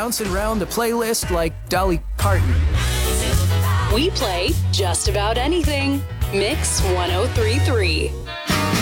bouncing around the playlist like Dolly Parton. We play just about anything. Mix 1033.